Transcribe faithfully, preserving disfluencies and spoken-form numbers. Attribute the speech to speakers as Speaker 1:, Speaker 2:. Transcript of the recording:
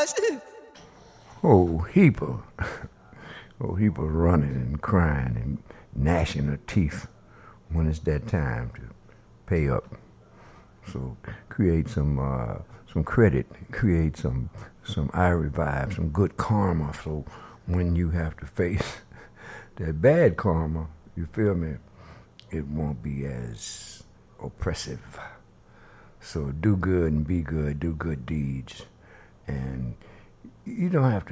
Speaker 1: Oh, heap of, oh, heap of running and crying and gnashing her teeth when it's that time to pay up. So create some uh, some credit, create some some I revive, some good karma. So when you have to face that bad karma, you feel me, it won't be as oppressive. So do good and be good, do good deeds, and you don't have to